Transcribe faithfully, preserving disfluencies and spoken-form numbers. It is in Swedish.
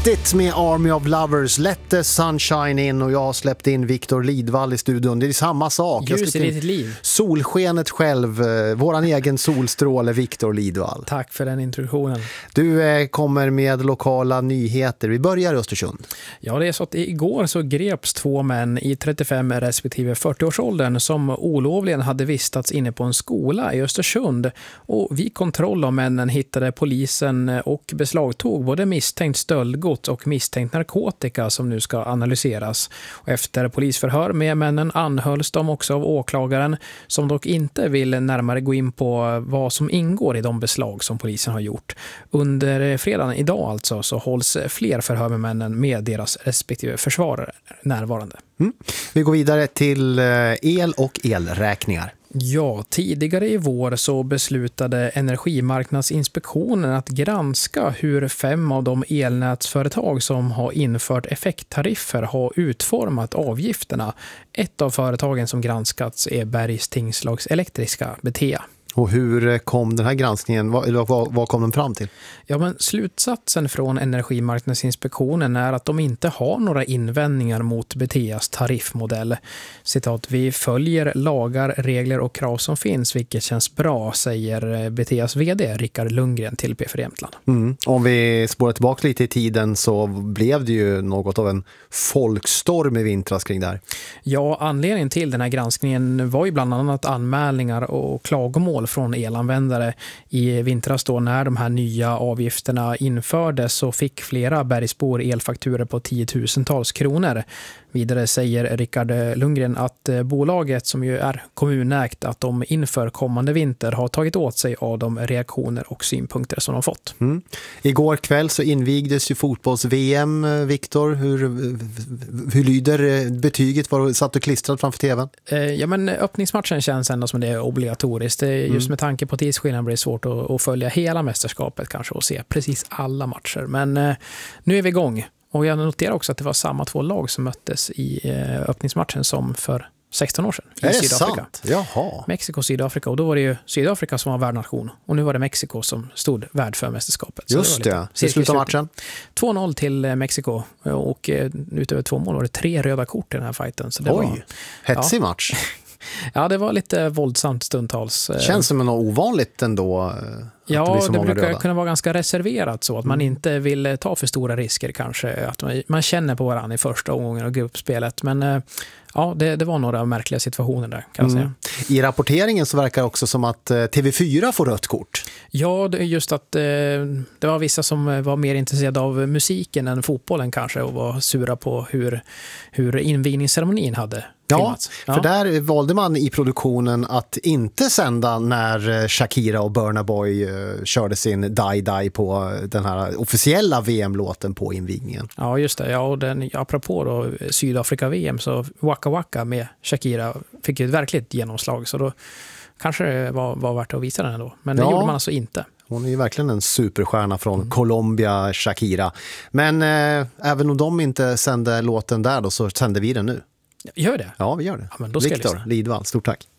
Riktigt med Army of Lovers. Let the sunshine in, och jag har släppt in Victor Lidvall i studion. Det är samma sak. Ljus i ditt liv. Solskenet själv, våran egen solstråle Victor Lidvall. Tack för den introduktionen. Du eh, kommer med lokala nyheter. Vi börjar i Östersund. Ja, det är så att igår så greps två män i trettiofem respektive fyrtio-årsåldern som olovligen hade vistats inne på en skola i Östersund. Och vid kontroll av männen hittade polisen och beslagtog både misstänkt stöldgods och misstänkt narkotika som nu ska analyseras. Och efter polisförhör med männen anhölls de också av åklagaren, som dock inte vill närmare gå in på vad som ingår i de beslag som polisen har gjort. Under fredagen idag alltså så hålls fler förhör med männen med deras respektive försvarare närvarande. Mm. Vi går vidare till el och elräkningar. Ja, tidigare i vår så beslutade Energimarknadsinspektionen att granska hur fem av de elnätsföretag som har infört effekttariffer har utformat avgifterna. Ett av företagen som granskats är Bergs Tingslags Elektriska, Betea. Och hur kom den här granskningen, vad, vad, vad kom den fram till? Ja, men slutsatsen från Energimarknadsinspektionen är att de inte har några invändningar mot Beteas tariffmodell. Citat, vi följer lagar, regler och krav som finns, vilket känns bra, säger Beteas vd Rickard Lundgren till P fyra Jämtland. Mm. Om vi spårar tillbaka lite i tiden så blev det ju något av en folkstorm i vintras kring det här. Ja, anledningen till den här granskningen var ju bland annat anmälningar och klagomål från elanvändare. I vintras då, när de här nya avgifterna infördes, så fick flera bergsbor elfakturer på tiotusentals kronor. Vidare säger Rickard Lundgren att bolaget, som ju är kommunägt, att de inför kommande vinter har tagit åt sig av de reaktioner och synpunkter som de fått. Mm. Igår kväll så invigdes ju fotbolls-V M, Victor. Hur, hur lyder betyget? Var du satt och klistrad framför tvn? Ja, men öppningsmatchen känns ändå som det är obligatoriskt. Det är just mm. med tanke på tidsskillnaden blir det svårt att, att följa hela mästerskapet kanske och se precis alla matcher. Men eh, nu är vi igång. Och jag noterar också att det var samma två lag som möttes i öppningsmatchen som för sexton år sedan i är det Sydafrika. Sant? Jaha. Mexiko och Sydafrika. Och då var det ju Sydafrika som var värdnation. Och nu var det Mexiko som stod värd för mästerskapet. Just det. det. Till slut av matchen? två noll till Mexiko. Och utöver två mål var det tre röda kort i den här fighten. Så det Oj, var, hetsig ja. match. Ja, det var lite våldsamt stundtals. Känns som något ovanligt ändå. Ja, det, det brukar röda. kunna vara ganska reserverat så att man mm. inte vill ta för stora risker kanske. Att man, man känner på varandra i första omgången och gruppspelet. Men ja, det, det var några märkliga situationer där, kan jag mm. säga. I rapporteringen så verkar det också som att T V fyra får rött kort. Ja, det är just att eh, det var vissa som var mer intresserade av musiken än fotbollen kanske och var sura på hur, hur invigningsceremonin hade filmats. Ja, för ja. där valde man i produktionen att inte sända när Shakira och Burna Boy uh, körde sin Die Die på den här officiella V M-låten på invigningen. Ja, just det. Ja, och den, apropå då Sydafrika-V M så Waka Waka med Shakira fick ju ett verkligt genomslag, så då kanske det var, var värt att visa den ändå. Men det ja. gjorde man alltså inte. Hon är ju verkligen en superstjärna från mm. Colombia, Shakira. Men eh, även om de inte sände låten där då, så sänder vi den nu. Gör det? Ja, vi gör det. Ja, men då ska Victor Lidvall, stort tack.